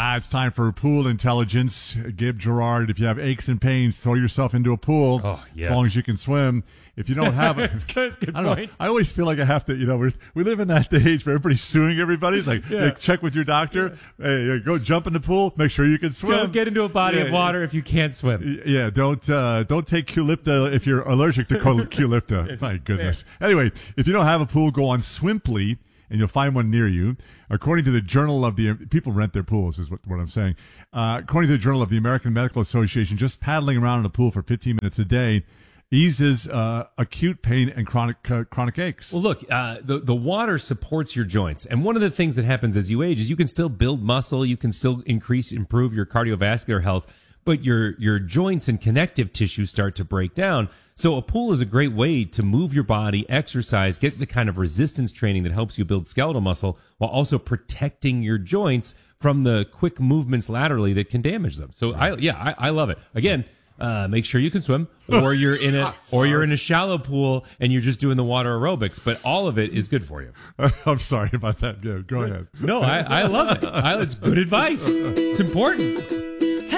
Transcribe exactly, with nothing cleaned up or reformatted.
Ah, it's time for pool intelligence. Gabe Gerard, if you have aches and pains, throw yourself into a pool. Oh, yes. As long as you can swim. If you don't have it, it's good. Good I don't point. know. I always feel like I have to, you know, we're, we live in that age where everybody's suing everybody. It's like, Yeah. hey, check with your doctor. Hey, go jump in the pool. Make sure you can swim. Don't get into a body Yeah, of water if you can't swim. Yeah, don't uh, don't take Qulipta if you're allergic to Qulipta. My goodness. Anyway, if you don't have a pool, go on Swimply, and you'll find one near you. According to the Journal of the people rent their pools is what, what I'm saying. Uh, according to the Journal of the American Medical Association, just paddling around in a pool for fifteen minutes a day eases uh, acute pain and chronic uh, chronic aches. Well, look, uh, the the water supports your joints, and one of the things that happens as you age is you can still build muscle, you can still increase, improve your cardiovascular health, but your your joints and connective tissue start to break down. So a pool is a great way to move your body, exercise, get the kind of resistance training that helps you build skeletal muscle while also protecting your joints from the quick movements laterally that can damage them. So I yeah, I, I love it. Again, uh, make sure you can swim, or you're in a or you're in a shallow pool and you're just doing the water aerobics. But all of it is good for you. I'm sorry about that. Yeah, go ahead. No, I, I love it. I, it's good advice. It's important.